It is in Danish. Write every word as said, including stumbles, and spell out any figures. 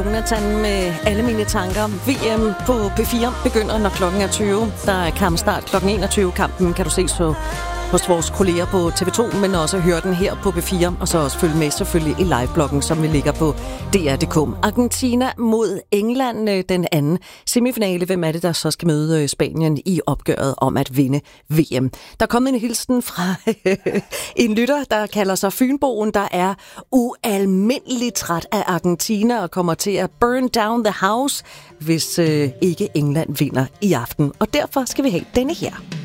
Jonathan med alle mine tanker. V M på P fire begynder, når klokken er tyve. Der er kampstart klokken enogtyve. Kampen kan du se så hos vores kolleger på T V to, men også høre den her på P fire, og så også følge med selvfølgelig i livebloggen, som vi ligger på D R punktum d k. Argentina mod England, den anden semifinale. Hvem er det, der så skal møde Spanien i opgøret om at vinde V M? Der er kommet en hilsen fra en lytter, der kalder sig Fynboen, der er ualmindeligt træt af Argentina og kommer til at burn down the house, hvis øh, ikke England vinder i aften. Og derfor skal vi have denne her.